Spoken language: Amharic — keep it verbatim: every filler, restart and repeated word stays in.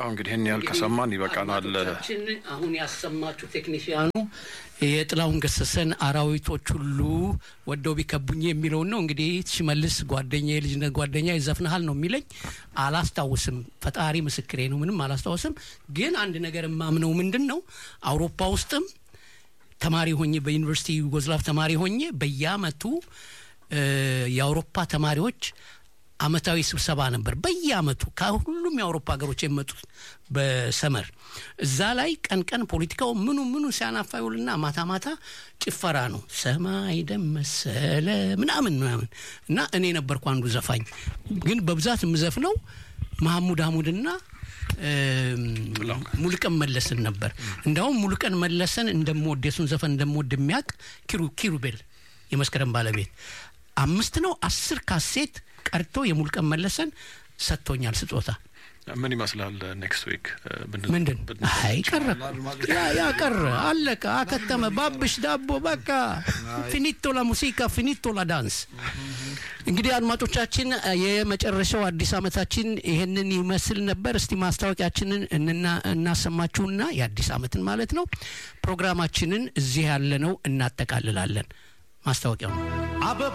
እንግዲህ እኛ ያልከሰማን ይበቃናል አሁን ያሰማችሁ ቴክኒሻኑ የጥላውን ገሰሰን አራዊቶች ሁሉ ወደው ቢከቡኝ የሚለው ነው እንግዲህ ሽመልስ ጓደኛዬ ልጅነት ጓደኛዬ ይዘፍናል ነው የሚለኝ አላስታውስም ፈጣሪ ምስክሬ ነው ምንም አላስታውስም ግን አንድ ነገር ማምነው ምንድነው አውሮፓ ውስጥም ተማሪ ሆኜ በዩኒቨርሲቲ ዩጎዝላቭ ተማሪ ሆኜ በያመቱ የአውሮፓ ተማሪዎች አመታዊ ስብሰባ ነበር በየአመቱ ከሁሉም የአውሮፓ ሀገሮች የመጡት በሰመር እዛ ላይ ቀን ቀን ፖለቲካው ምኑ ምኑ ሲያናፋዩልና ማታ ማታ ጭፈራ ነው ሰማይ ደመሰለ ምናምን ምናምን እና እኔ ነበርኩ አንዱ ዘፋኝ ግን በብዛት ምዘፍነው መሐሙድ አህሙድና ሙልቀን መለሰን ነበር እንደውም ሙልቀን መለሰን እንደምወድ የሱን ዘፈን እንደምወድ የሚያቅ ኪሩ ኪሩቤል የመስከረም ባለቤት አምስት ነው አስር ካሴት ቀርቶ የሙልቀን መለሰን ሰጥቶኛል ስጦታ ምን ይመስላል ኔክስት ዊክ ምንድን አይ ቀረ ያ ያ ቀረ አለቀ አከተመ ባብሽ ዳቦ በቃ ፊኒቶ ላ ሙዚቃ ፊኒቶ ላ ዳንስ እንግዲህ አድማጮቻችን የመጨረሻው አዲስ አመታችን ይሄንን ይመስል ነበር እስቲ ማስታወቂያችንን እንና እናሰማችሁና የአዲስ አመትን ማለት ነው ፕሮግራማችንን እዚህ ያለነው እናጠቃልላለን ማስታወቂያው